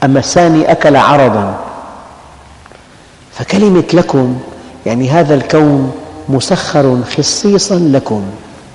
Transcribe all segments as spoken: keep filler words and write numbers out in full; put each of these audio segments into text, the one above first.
أما الثاني أكل عرضاً. فكلمة لكم يعني هذا الكون مسخر خصيصاً لكم،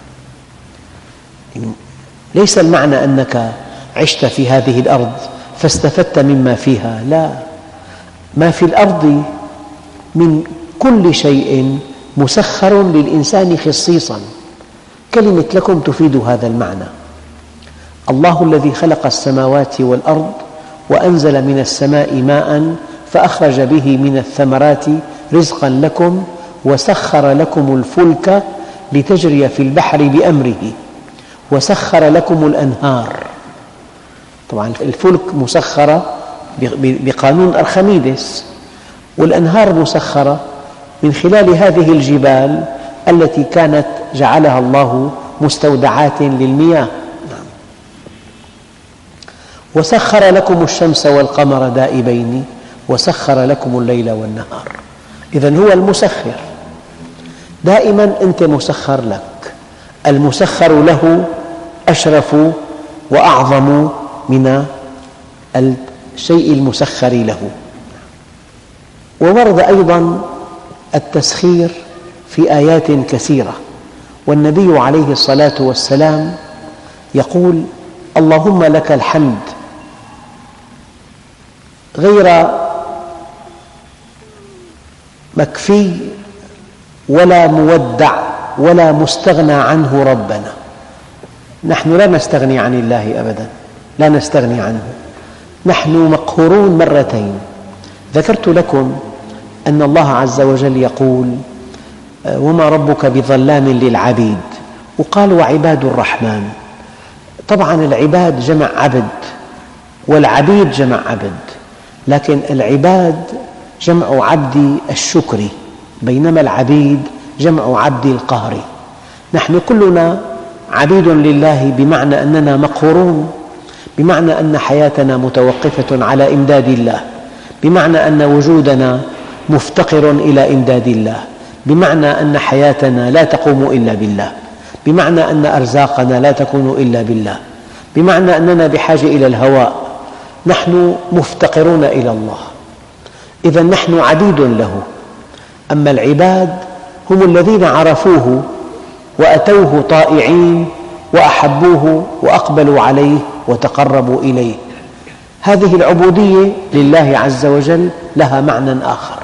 ليس المعنى أنك عشت في هذه الأرض فاستفدت مما فيها، لا، ما في الأرض من كل شيء مسخر للإنسان خصيصاً. كلمة لكم تفيد هذا المعنى. الله الذي خلق السماوات والأرض وأنزل من السماء ماء فأخرج به من الثمرات رزقاً لكم وسخر لكم الفلك لتجري في البحر بأمره وسخر لكم الأنهار. طبعاً الفلك مسخرة بقانون أرخميدس، والأنهار مسخرة من خلال هذه الجبال التي كانت جعلها الله مستودعات للمياه. وسخر لكم الشمس والقمر دائبين وسخر لكم الليل والنهار. إذن هو المسخر، دائما أنت مسخر لك. المسخر له أشرف وأعظم من الشيء المسخر له. وورد أيضا التسخير في آيات كثيرة، والنبي عليه الصلاة والسلام يقول: اللهم لك الحمد غير مكفي ولا مودع ولا مستغنى عنه ربنا. نحن لا نستغني عن الله أبدا، لا نستغني عنه، نحن مقهورون مرتين. ذكرت لكم أن الله عز وجل يقول: وما ربك بظلام للعبيد، وقال: وعباد الرحمن. طبعا العباد جمع عبد والعبيد جمع عبد، لكن العباد جمع عبد الشكر، بينما العبيد جمع عبد القهر. نحن كلنا عبيد لله، بمعنى أننا مقهورون، بمعنى أن حياتنا متوقفة على إمداد الله، بمعنى أن وجودنا مفتقر إلى إمداد الله، بمعنى أن حياتنا لا تقوم إلا بالله، بمعنى أن أرزاقنا لا تكون إلا بالله، بمعنى أننا بحاجة إلى الهواء. نحن مفتقرون إلى الله، إذن نحن عبيد له. أما العباد هم الذين عرفوه وأتوه طائعين وأحبوه وأقبلوا عليه وتقربوا إليه. هذه العبودية لله عز وجل لها معنى آخر.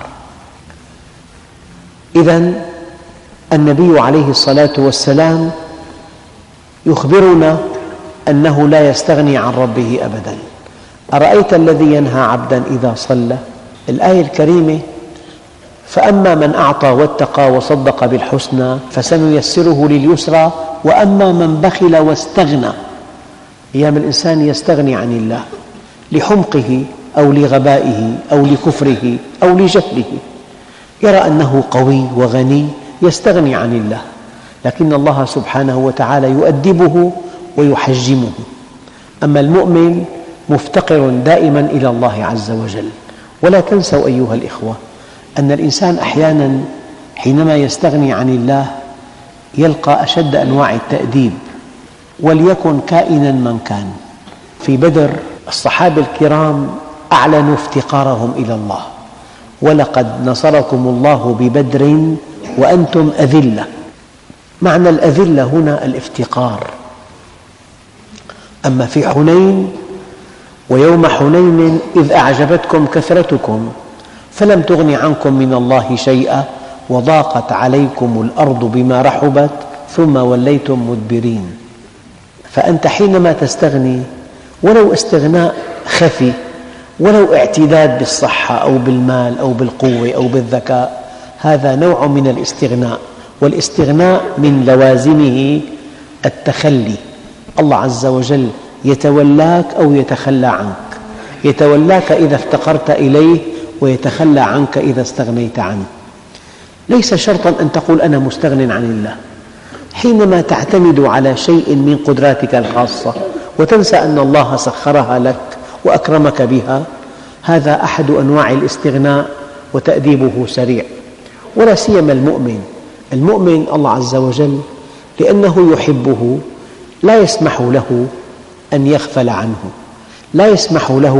إذن النبي عليه الصلاة والسلام يخبرنا أنه لا يستغني عن ربه أبداً. أرأيت الذي ينهى عبداً إذا صلى؟ الآية الكريمة: فأما من أعطى واتقى وصدق بالحسنى فسنيسره لليسرى وأما من بخل واستغنى. أيام الإنسان يستغني عن الله لحمقه أو لغبائه أو لكفره أو لجهله، يرى أنه قوي وغني يستغني عن الله، لكن الله سبحانه وتعالى يؤدبه ويحجمه. أما المؤمن مفتقر دائما إلى الله عز وجل. ولا تنسوا أيها الإخوة أن الإنسان أحيانا حينما يستغني عن الله يلقى أشد أنواع التأديب، وليكن كائنا من كان. في بدر الصحابة الكرام أعلنوا افتقارهم إلى الله: ولقد نصركم الله ببدر وأنتم أذلة. معنى الأذلة هنا الافتقار. أما في حنين: ويوم حنين إذ أعجبتكم كثرتكم فلم تغن عنكم من الله شيئا وضاقت عليكم الأرض بما رحبت ثم وليتم مدبرين. فأنت حينما تستغني، ولو استغناء خفي، ولو اعتداد بالصحة أو بالمال أو بالقوة أو بالذكاء، هذا نوع من الاستغناء، والاستغناء من لوازمه التخلي. الله عز وجل يتولاك أو يتخلى عنك، يتولاك إذا افتقرت إليه ويتخلى عنك إذا استغنيت عنه. ليس شرطاً أن تقول أنا مستغن عن الله. حينما تعتمد على شيء من قدراتك الخاصة وتنسى أن الله سخرها لك وأكرمك بها، هذا أحد أنواع الاستغناء وتأديبه سريع. ولا سيما المؤمن. المؤمن الله عز وجل لأنه يحبه لا يسمح له أن يغفل عنه، لا يسمح له